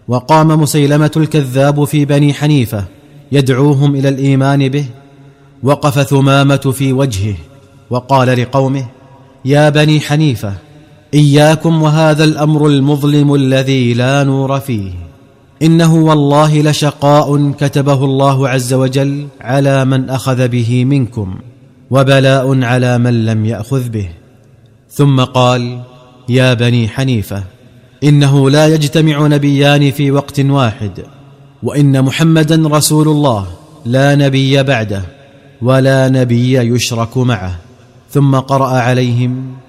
وقام مسيلمة الكذاب في بني حنيفة يدعوهم إلى الإيمان به، وقف ثمامة في وجهه وقال لقومه: يا بني حنيفة، إياكم وهذا الأمر المظلم الذي لا نور فيه، إنه والله لشقاء كتبه الله عز وجل على من أخذ به منكم، وبلاء على من لم يأخذ به. ثم قال: يا بني حنيفة، إنه لا يجتمع نبيان في وقت واحد، وإن محمدا رسول الله لا نبي بعده ولا نبي يشرك معه. ثم قرأ عليهم: